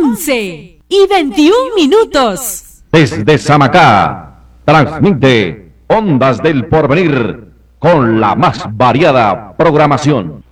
11:21. Desde Samacá, transmite Ondas del Porvenir con la más variada programación.